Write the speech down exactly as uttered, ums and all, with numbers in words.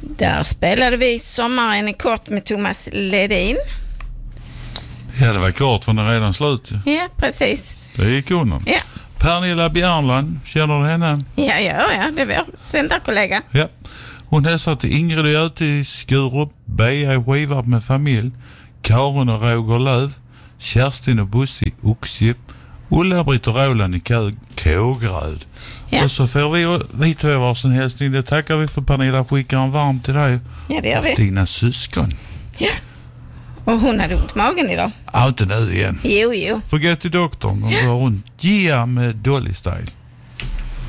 Där spelade vi Sommaren i kort med Thomas Ledin. Ja, det var kort för den är redan slut. Ja, precis. Det gick undan. Ja. Pernilla Bjärnland, känner du henne? Ja, ja, ja, det var sändarkollega. Ja. Hon hälsar till Ingrid och Göte i Skurup, Bea i Skivarp med familj, Karin och Roger Löv, Kerstin och Bussi Oxie, Ulla-Britt och Roland i Kågröd. Ja. Och så får vi vi två varsin hälsning. Det tackar vi för. Pernilla, skickar en varm till dig. Ja, det gör vi. Dina syskon. Ja. Och hon hade ont i magen idag. Ja, inte nu igen. Jo, jo. Får gå till doktorn och då har hon Gia med Dolly Style.